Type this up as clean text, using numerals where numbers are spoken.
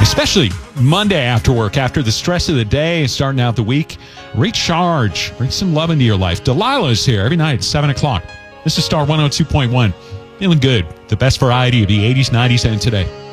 especially Monday after work, after the stress of the day, starting out the week. Recharge. Bring some love into your life. Delilah's here every night at 7 o'clock. This is Star 102.1. Feeling good. The best variety of the 80s, 90s, and today.